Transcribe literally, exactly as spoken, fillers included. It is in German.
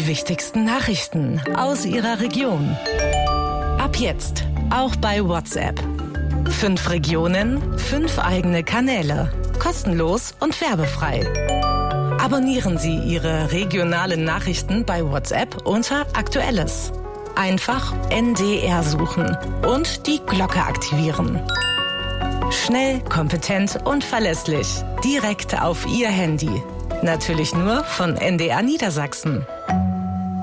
wichtigsten Nachrichten aus Ihrer Region. Ab jetzt auch bei WhatsApp. Fünf Regionen, fünf eigene Kanäle. Kostenlos und werbefrei. Abonnieren Sie Ihre regionalen Nachrichten bei WhatsApp unter Aktuelles. Einfach N D R suchen und die Glocke aktivieren. Schnell, kompetent und verlässlich. Direkt auf Ihr Handy. Natürlich nur von N D R Niedersachsen.